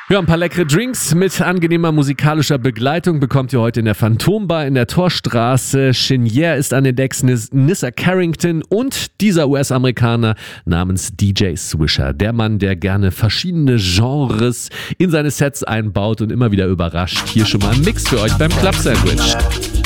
Ja, ein paar leckere Drinks mit angenehmer musikalischer Begleitung bekommt ihr heute in der Phantombar in der Torstraße. Chenier ist an den Decks, Nissa Carrington und dieser US-Amerikaner namens DJ Swisher. Der Mann, der gerne verschiedene Genres in seine Sets einbaut und immer wieder überrascht. Hier schon mal ein Mix für euch beim Club Sandwich.